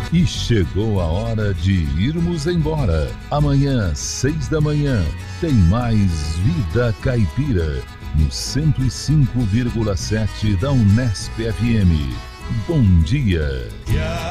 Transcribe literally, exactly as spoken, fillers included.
E chegou a hora de irmos embora. Amanhã, seis da manhã, tem mais Vida Caipira, no cento e cinco vírgula sete da Unesp F M. Bom dia.